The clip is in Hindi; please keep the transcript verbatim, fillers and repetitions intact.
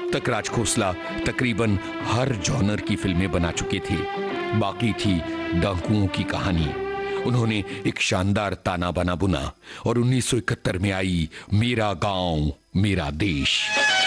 अब तक राज खोसला तकरीबन हर जॉनर की फिल्में बना चुके थे। बाकी थी डाकुओं की कहानी। उन्होंने एक शानदार ताना बाना बुना और उन्नीस सौ इकहत्तर में आई मेरा गांव मेरा देश।